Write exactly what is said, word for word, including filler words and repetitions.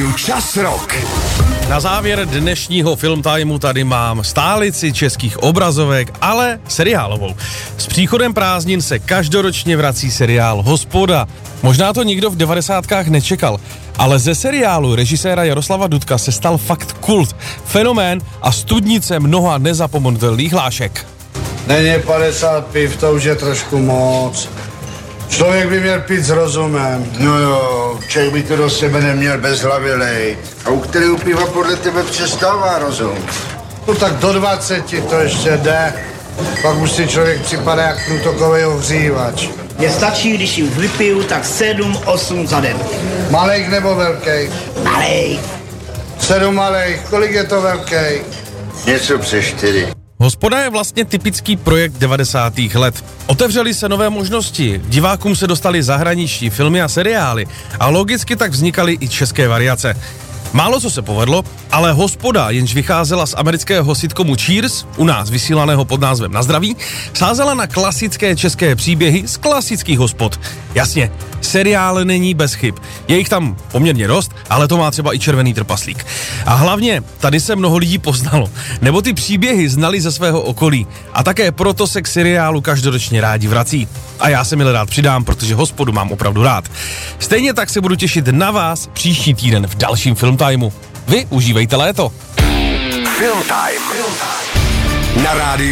Čas rok. Na závěr dnešního Film Timeu tady mám stálici českých obrazovek, ale seriálovou. S příchodem prázdnin se každoročně vrací seriál Hospoda. Možná to nikdo v devadesátkách nečekal, ale ze seriálu režiséra Jaroslava Dudka se stal fakt kult, fenomén a studnice mnoha nezapomenutelných hlášek. Není padesát piv, to už je trošku moc. Člověk by měl pít s rozumem. No jo, člověk by to do sebe neměl bez hlavy lejt. A u kterého piva podle tebe přestává rozum? No tak do dvaceti to ještě jde. Pak už si člověk připadá jak průtokový ohřívač. Mně stačí, když jim vypiju, tak sedm, osm za den. Malejch nebo velkej? Malej. Sedm malejch, kolik je to velkej? Něco přes čtyři. Hospoda je vlastně typický projekt devadesátých let. Otevřely se nové možnosti, divákům se dostaly zahraniční filmy a seriály a logicky tak vznikaly i české variace. Málo co se povedlo, ale Hospoda, jenž vycházela z amerického sitcomu Cheers, u nás vysílaného pod názvem Na zdraví, sázela na klasické české příběhy z klasických hospod. Jasně, seriál není bez chyb. Je jich tam poměrně dost, ale to má třeba i Červený trpaslík. A hlavně, tady se mnoho lidí poznalo, nebo ty příběhy znali ze svého okolí. A také proto se k seriálu každoročně rádi vrací. A já se milé rád přidám, protože Hospodu mám opravdu rád. Stejně tak se budu těšit na vás příští týden v dalším Film Timeu. Vy užívejte léto. Film Time. Na rádiu